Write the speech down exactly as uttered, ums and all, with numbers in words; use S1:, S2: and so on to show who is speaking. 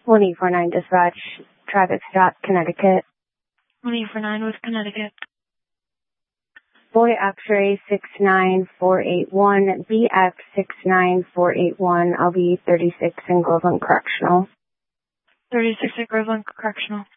S1: one eight four nine dispatch, traffic stop, Connecticut.
S2: one eight four nine with Connecticut.
S1: Boy X-ray six nine four eight one, B X six nine four eight one, I'll be thirty-six in Groveland Correctional.
S2: thirty-six at Groveland Correctional.